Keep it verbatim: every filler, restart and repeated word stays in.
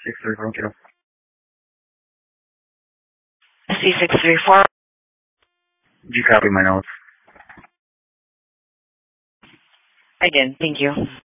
six three four kilo. C six three four. You copy my notes. I did. Thank you.